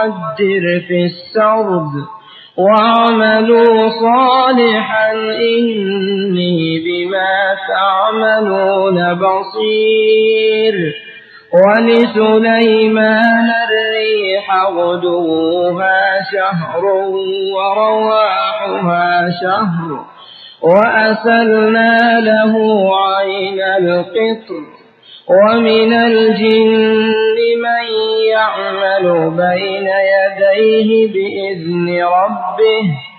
قدر في السرد واعملوا صالحا إني بما تعملون بصير. ولسليمان الريح غدوها شهر ورواحها شهر وأسلنا له عين القطر. ومن الجن من يعمل بين يديه بإذن ربه